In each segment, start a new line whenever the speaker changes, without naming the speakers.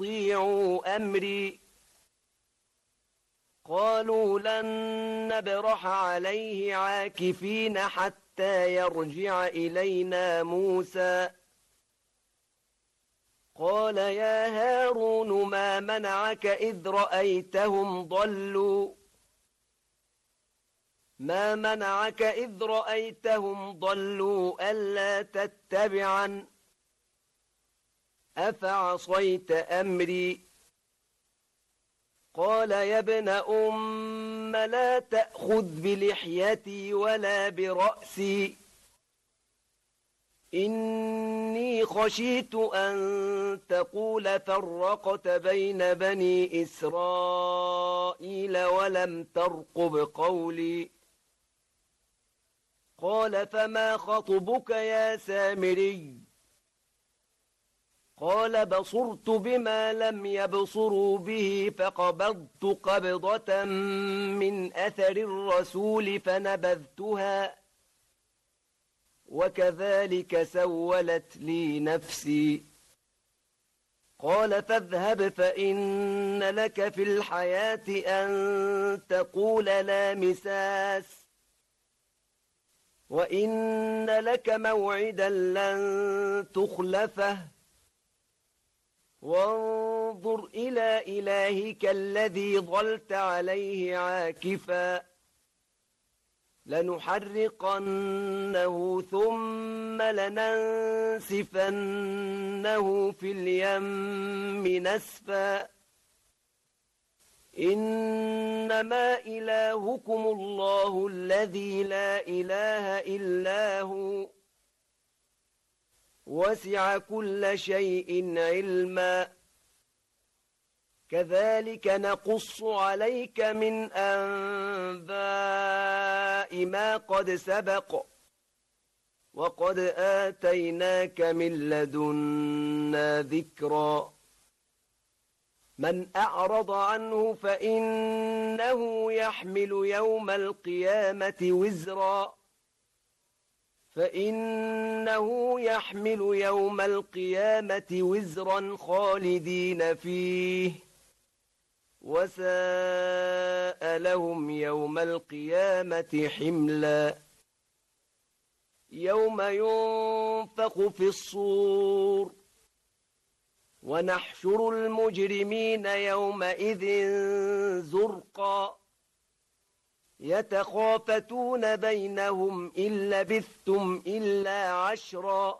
أطيعوا أمري قالوا لن نبرح عليه عاكفين حتى يرجع إلينا موسى قال يا هارون ما منعك إذ رأيتهم ضلوا ألا تتبعا أفعصيت أمري قال يا ابن أم لا تأخذ بلحيتي ولا برأسي إني خشيت أن تقول فرقت بين بني إسرائيل ولم ترقب قولي قال فما خطبك يا سامري قال بصرت بما لم يبصروا به فقبضت قبضة من أثر الرسول فنبذتها وكذلك سولت لي نفسي قال فاذهب فإن لك في الحياة أن تقول لا مساس وإن لك موعدا لن تخلفه وانظر إلى إلهك الذي ظلت عليه عاكفا لنحرقنه ثم لننسفنه في اليم نسفا إنما إلهكم الله الذي لا إله إلا هو وسع كل شيء علما كذلك نقص عليك من أنباء ما قد سبق وقد آتيناك من لدنا ذكرا من أعرض عنه فإنه يحمل يوم القيامة وزرا خالدين فيه وساء لهم يوم القيامة حملا يوم ينفخ في الصور ونحشر المجرمين يومئذ زرقا يتخافتون بينهم إن لبثتم إلا عشرا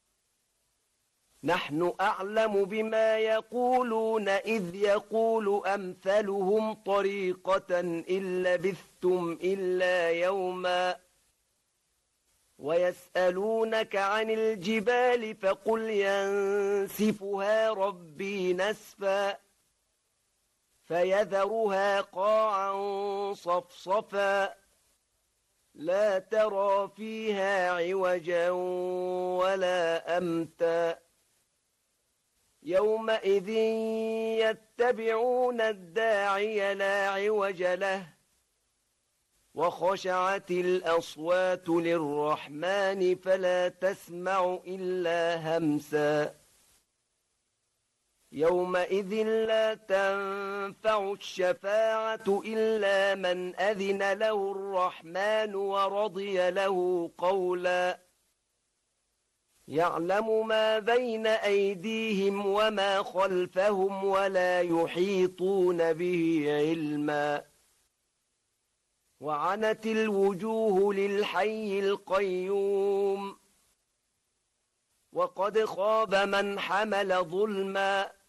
نحن أعلم بما يقولون إذ يقول أمثلهم طريقة إن لبثتم إلا يوما ويسألونك عن الجبال فقل ينسفها ربي نسفا فيذرها قاعا صفصفا لا ترى فيها عوجا ولا أمتا يومئذ يتبعون الداعي لا عوج له وخشعت الأصوات للرحمن فلا تسمع إلا همسا يومئذ لا تنفع الشفاعة إلا من أذن له الرحمن ورضي له قولا يعلم ما بين أيديهم وما خلفهم ولا يحيطون به علما وعنت الوجوه للحي القيوم وقد خاب من حمل ظلما